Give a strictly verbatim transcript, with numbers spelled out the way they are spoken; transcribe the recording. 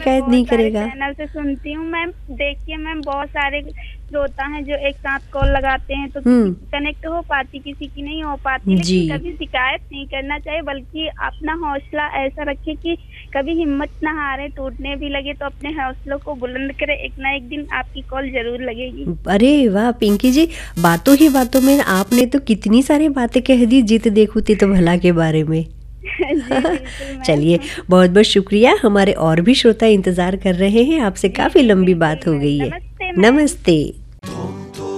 शिकायत नहीं करेगा। चैनल से सुनती हूँ मैम। देखिए मैम, बहुत सारे श्रोता हैं जो एक साथ कॉल लगाते हैं तो हम्म। कनेक्ट हो पाती, किसी की नहीं हो पाती। जी। लेकिन कभी शिकायत नहीं करना चाहिए, बल्कि अपना हौसला ऐसा रखे कि कभी हिम्मत ना हारे, टूटने भी लगे तो अपने हौसलों को बुलंद करे। एक ना एक दिन आपकी कॉल जरूर लगेगी। अरे वाह पिंकी जी, बातों ही बातों में आपने तो कितनी सारी बातें कह दी जीत देखूती तो भला के बारे में। जी बिल्कुल मैम। चलिए, बहुत बहुत शुक्रिया। हमारे और भी श्रोता इंतजार कर रहे हैं, आपसे जी काफी जी लंबी बिल्कुल बात हो मैम। गई है। नमस्ते मैम। नमस्ते।